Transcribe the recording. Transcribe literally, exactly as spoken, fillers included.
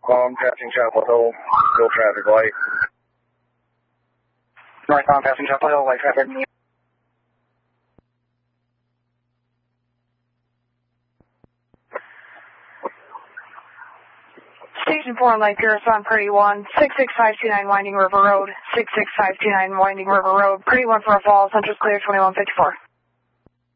Northbound passing Chapel Hill, still traffic light. Northbound passing Chapel Hill, light traffic. Station four on Light Pierce on Purdy one, six six five two nine Winding River Road, six six five two nine Winding River Road, Purdy one for a fall, Central Clear twenty-one fifty-four.